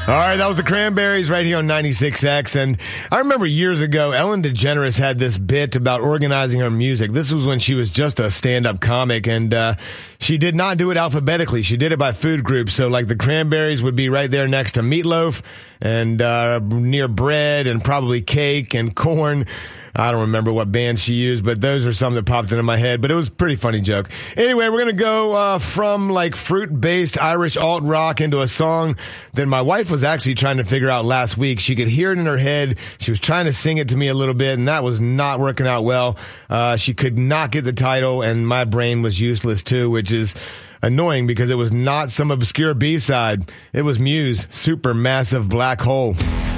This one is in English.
All right, that was the Cranberries right here on 96X. And I remember years ago, Ellen DeGeneres had this bit about organizing her music. This was when she was just a stand-up comic, and she did not do it alphabetically. She did it by food group. So, like, the Cranberries would be right there next to meatloaf and near bread and probably cake and corn. I don't remember what band she used, but those are some that popped into my head. But it was a pretty funny joke. Anyway, we're going to go from like fruit-based Irish alt-rock into a song that my wife was actually trying to figure out last week. She could hear it in her head. She was trying to sing it to me a little bit, and that was not working out well. She could not get the title, and my brain was useless too, which is annoying because it was not some obscure B-side. It was Muse, Supermassive Black Hole.